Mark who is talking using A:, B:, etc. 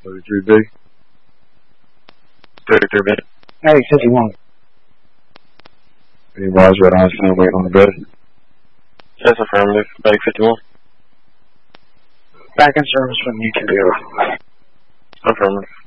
A: 33B.
B: 33B.
C: Hey, 51.
A: Any wise right on stand waiting on the bed?
B: Yes, affirmative. Bag 51.
C: Back in service when you can do it.
B: Affirmative.